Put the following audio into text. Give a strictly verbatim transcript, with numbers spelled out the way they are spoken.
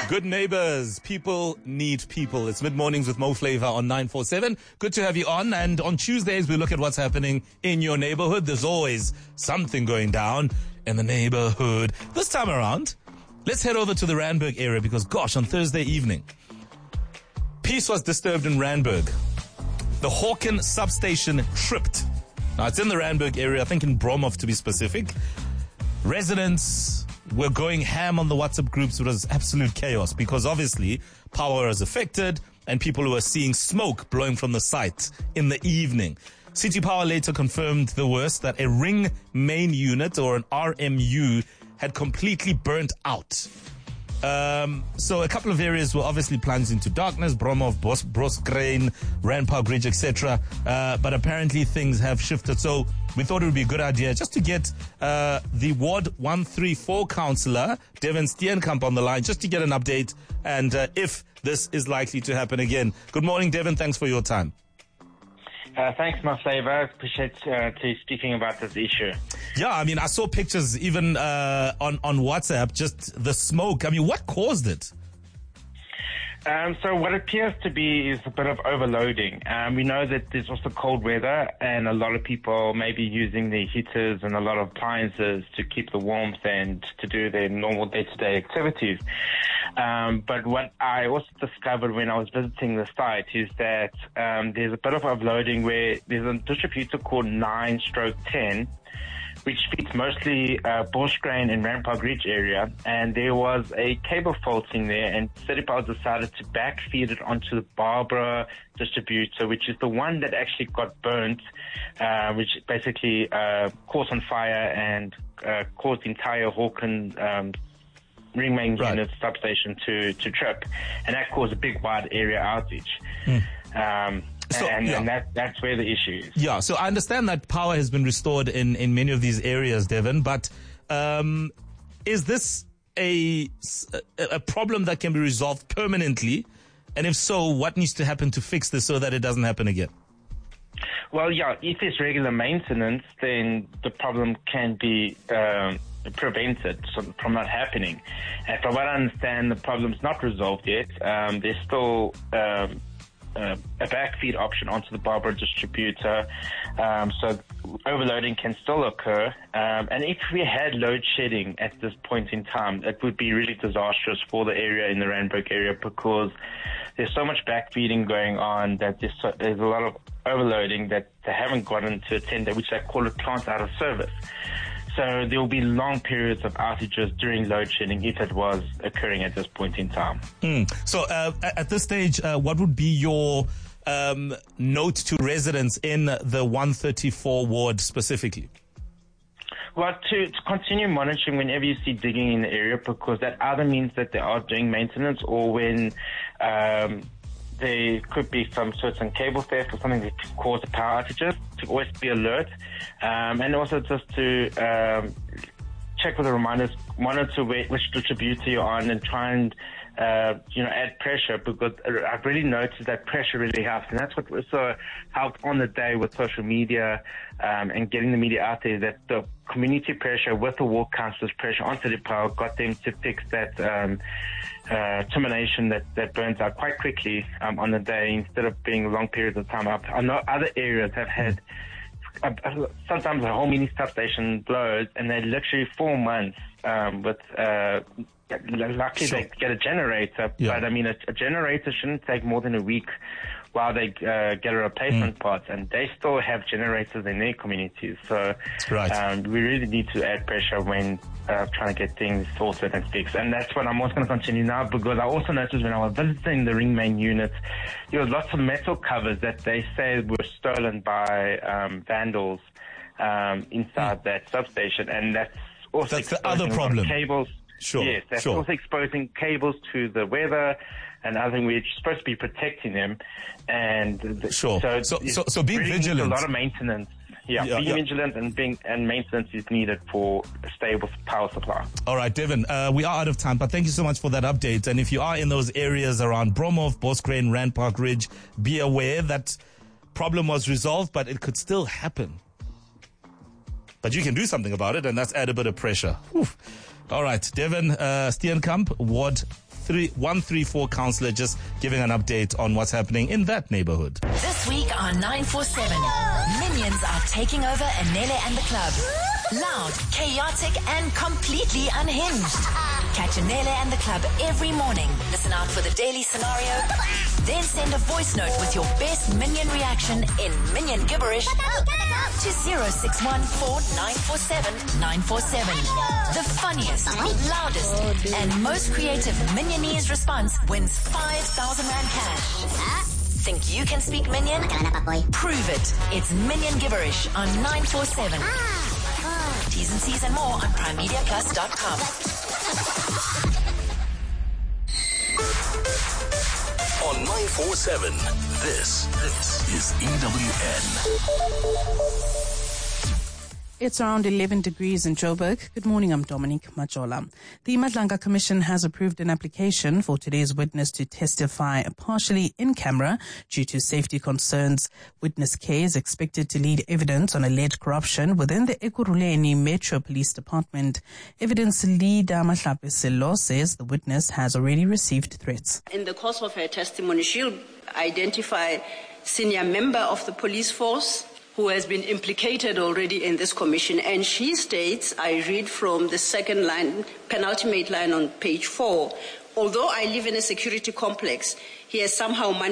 Good neighbors, people need people. It's mid-mornings with Mo Flavor on nine four seven. Good to have you on. And on Tuesdays, we look at what's happening in your neighborhood. There's always something going down in the neighborhood. This time around, let's head over to the Randburg area because, gosh, on Thursday evening, peace was disturbed in Randburg. The Hawken substation tripped. Now, it's in the Randburg area, I think in Bromhof to be specific. Residents were going ham on the WhatsApp groups. It was absolute chaos because obviously power was affected and people were seeing smoke blowing from the site in the evening. City Power later confirmed the worst, that a ring main unit or an R M U had completely burnt out. Um, so a couple of areas were obviously plunged into darkness, Bromhof, Bos- Brosgrain, Randpark Ridge, et cetera. Uh, but apparently things have shifted. So we thought it would be a good idea just to get uh, the Ward one three four councillor, Devin Steenkamp, on the line, just to get an update and uh, if this is likely to happen again. Good morning, Devin. Thanks for your time. Uh, thanks, my flavor. Appreciate uh, to speaking about this issue. Yeah, I mean, I saw pictures even uh, on, on WhatsApp, just the smoke. I mean, what caused it? Um, so what appears to be is a bit of overloading. Um, we know that there's also cold weather and a lot of people may be using the heaters and a lot of appliances to keep the warmth and to do their normal day-to-day activities. Um, but what I also discovered when I was visiting the site is that um, there's a bit of overloading where there's a distributor called nine stroke ten, which feeds mostly uh, Brosgrain and Randpark Ridge area, and there was a cable faulting there, and City Power decided to backfeed it onto the Barbara distributor, which is the one that actually got burnt, uh, which basically uh, caught on fire and uh, caused the entire Hawken um, ring main right. unit substation to, to trip, and that caused a big wide area outage. Mm. Um, So, and, yeah. and that, that's where the issue is. Yeah, so I understand that power has been restored in, in many of these areas, Devin, but um, is this a, a problem that can be resolved permanently? And if so, what needs to happen to fix this so that it doesn't happen again? Well, yeah, if there's regular maintenance, then the problem can be um, prevented from not happening. And from what I understand, the problem's not resolved yet. Um, there's still... Um, Uh, a backfeed option onto the Barbara distributor, um, so overloading can still occur. Um, and if we had load shedding at this point in time, it would be really disastrous for the area in the Randburg area because there's so much backfeeding going on that there's, so, there's a lot of overloading that they haven't gotten to attend to, which they call it plant out of service. So there will be long periods of outages during load shedding if it was occurring at this point in time. Mm. So uh, at this stage, uh, what would be your um, note to residents in the one thirty-four ward specifically? Well, to, to continue monitoring whenever you see digging in the area, because that either means that they are doing maintenance or when um, there could be some certain cable theft or something that could cause the power outages, to always be alert. Um, and also just to um, check with the reminders, monitor where, which distributor you're on and try and uh, you know, add pressure, because I've really noticed that pressure really helps. And that's what also helped on the day with social media um, and getting the media out there, that the community pressure with the ward councillors' pressure on City Power got them to fix that um, uh, termination that, that burns out quite quickly um, on the day instead of being long periods of time up. I know other areas have had uh, sometimes a whole mini substation blows and they literally four months um, with uh, luckily sure. they get a generator, yeah. but I mean a, a generator shouldn't take more than a week while they uh, get a replacement mm. part, and they still have generators in their communities. So right. um, we really need to add pressure when uh, trying to get things sorted and fixed. And that's what I'm also going to continue now, because I also noticed when I was visiting the ring main unit, there was lots of metal covers that they say were stolen by um, vandals um, inside mm. that substation, and that's also that's the other problem. Cables. Sure. Yes, that's sure. also exposing cables to the weather. And I think we're supposed to be protecting them, and the, sure. So, so, so, so being really vigilant. A lot of maintenance. Yeah, yeah being yeah. vigilant and being and maintenance is needed for a stable power supply. All right, Devin, uh, we are out of time, but thank you so much for that update. And if you are in those areas around Bromhof, Brosgrain, Randpark Ridge, be aware that problem was resolved, but it could still happen. But you can do something about it, and that's add a bit of pressure. Whew. All right, Devin uh, Steenkamp, Ward three, one three four councillor just giving an update on what's happening in that neighborhood. This week on nine four seven, Minions are taking over Anele and the Club. Loud, chaotic, and completely unhinged. Catch Anele and the Club every morning. Listen out for the daily scenario. Then send a voice note with your best Minion reaction in Minion gibberish to zero six one four nine four seven nine four seven. The funniest, loudest, and most creative Minionese response wins five thousand rand cash. Think you can speak Minion? Prove it. It's Minion gibberish on nine four seven. T's and C's and more on prime media plus dot com. On nine four seven, this, this is E W N. It's around eleven degrees in Joburg. Good morning, I'm Dominique Majola. The Madlanga Commission has approved an application for today's witness to testify partially in camera due to safety concerns. Witness K is expected to lead evidence on alleged corruption within the Ekurhuleni Metro Police Department. Evidence leader Mahlape Sello says the witness has already received threats. In the course of her testimony, she'll identify senior member of the police force who has been implicated already in this commission. And she states, I read from the second line, penultimate line on page four, although I live in a security complex, he has somehow managed